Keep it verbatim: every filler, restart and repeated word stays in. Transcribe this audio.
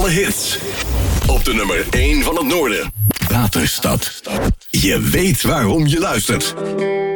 alle hits. Op de nummer één van het noorden. Waterstad. Je weet waarom je luistert.